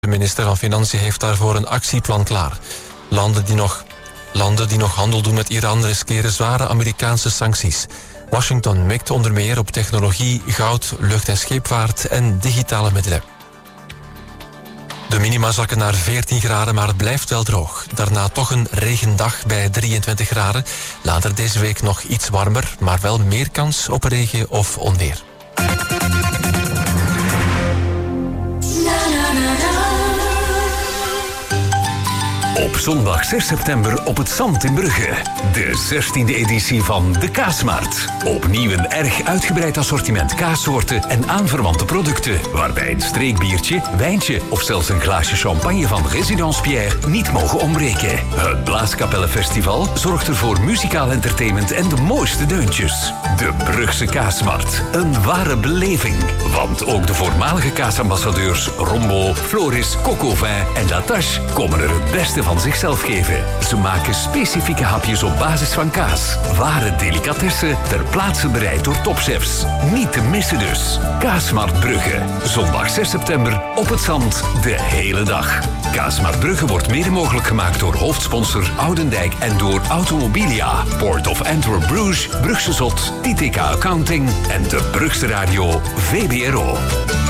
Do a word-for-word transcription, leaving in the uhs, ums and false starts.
De minister van Financiën heeft daarvoor een actieplan klaar. Landen die nog, landen die nog handel doen met Iran riskeren zware Amerikaanse sancties. Washington mikt onder meer op technologie, goud, lucht- en scheepvaart en digitale middelen. De minima zakken naar veertien graden, maar het blijft wel droog. Daarna toch een regendag bij drieëntwintig graden. Later deze week nog iets warmer, maar wel meer kans op regen of onweer. Op zondag zes september op het Zand in Brugge. De zestiende editie van de Kaasmarkt. Opnieuw een erg uitgebreid assortiment kaassoorten en aanverwante producten. Waarbij een streekbiertje, wijntje of zelfs een glaasje champagne van Résidence Pierre niet mogen ontbreken. Het Blaaskapellenfestival zorgt er voor muzikaal entertainment en de mooiste deuntjes. De Brugse Kaasmarkt. Een ware beleving. Want ook de voormalige kaasambassadeurs Rombo, Floris, Cocovin en Latache komen er het beste van zichzelf geven. Ze maken specifieke hapjes op basis van kaas. Ware delicatessen ter plaatse bereid door topchefs. Niet te missen dus. Kaasmarkt Brugge. Zondag zes september op het Zand de hele dag. Kaasmarkt Brugge wordt mede mogelijk gemaakt door hoofdsponsor Oudendijk en door Automobilia, Port of Antwerp Bruges, Brugse Zot, T T K Accounting en de Brugse Radio V B R O.